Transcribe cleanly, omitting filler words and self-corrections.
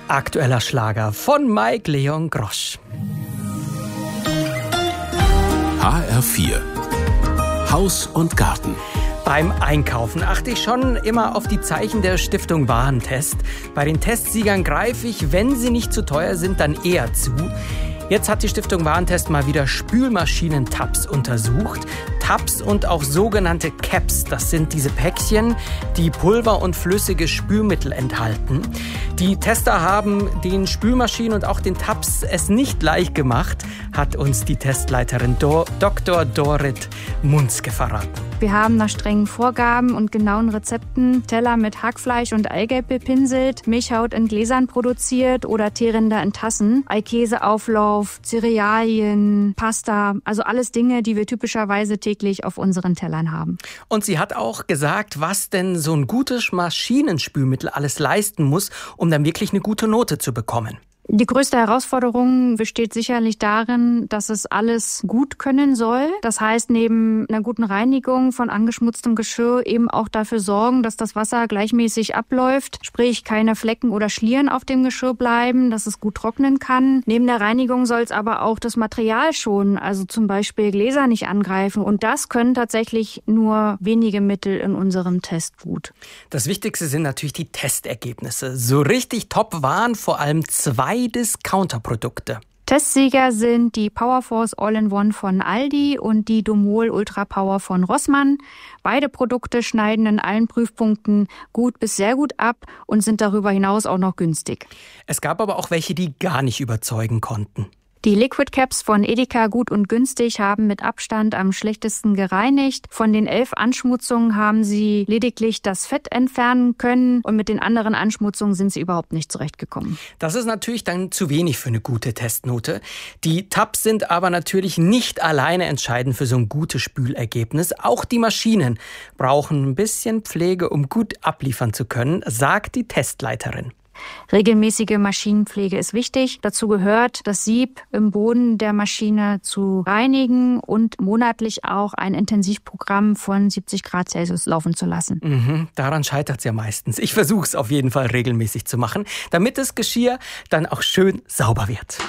Aktueller Schlager von Mike Leon Grosch. HR4 Haus und Garten. Beim Einkaufen achte ich schon immer auf die Zeichen der Stiftung Warentest. Bei den Testsiegern greife ich, wenn sie nicht zu teuer sind, dann eher zu. Jetzt hat die Stiftung Warentest mal wieder Spülmaschinen-Tabs untersucht. Tabs und auch sogenannte Caps, das sind diese Päckchen, die Pulver und flüssige Spülmittel enthalten. Die Tester haben den Spülmaschinen und auch den Tabs es nicht leicht gemacht, hat uns die Testleiterin Dr. Dorit Munzke verraten. Wir haben nach strengen Vorgaben und genauen Rezepten Teller mit Hackfleisch und Eigelb bepinselt, Milchhaut in Gläsern produziert oder Teerinder in Tassen, Eikäseauflauf, Cerealien, Pasta, also alles Dinge, die wir typischerweise täglich auf unseren Tellern haben. Und sie hat auch gesagt, was denn so ein gutes Maschinenspülmittel alles leisten muss, um dann wirklich eine gute Note zu bekommen. Die größte Herausforderung besteht sicherlich darin, dass es alles gut können soll. Das heißt, neben einer guten Reinigung von angeschmutztem Geschirr eben auch dafür sorgen, dass das Wasser gleichmäßig abläuft, sprich keine Flecken oder Schlieren auf dem Geschirr bleiben, dass es gut trocknen kann. Neben der Reinigung soll es aber auch das Material schonen, also zum Beispiel Gläser nicht angreifen. Und das können tatsächlich nur wenige Mittel in unserem Test gut. Das Wichtigste sind natürlich die Testergebnisse. So richtig top waren vor allem 2 Discounter-Produkte. Testsieger sind die Powerforce All-in-One von Aldi und die Domol Ultra Power von Rossmann. Beide Produkte schneiden in allen Prüfpunkten gut bis sehr gut ab und sind darüber hinaus auch noch günstig. Es gab aber auch welche, die gar nicht überzeugen konnten. Die Liquid Caps von Edeka Gut und Günstig haben mit Abstand am schlechtesten gereinigt. Von den 11 Anschmutzungen haben sie lediglich das Fett entfernen können und mit den anderen Anschmutzungen sind sie überhaupt nicht zurechtgekommen. Das ist natürlich dann zu wenig für eine gute Testnote. Die Tabs sind aber natürlich nicht alleine entscheidend für so ein gutes Spülergebnis. Auch die Maschinen brauchen ein bisschen Pflege, um gut abliefern zu können, sagt die Testleiterin. Regelmäßige Maschinenpflege ist wichtig. Dazu gehört, das Sieb im Boden der Maschine zu reinigen und monatlich auch ein Intensivprogramm von 70 Grad Celsius laufen zu lassen. Daran scheitert es ja meistens. Ich versuche es auf jeden Fall regelmäßig zu machen, damit das Geschirr dann auch schön sauber wird.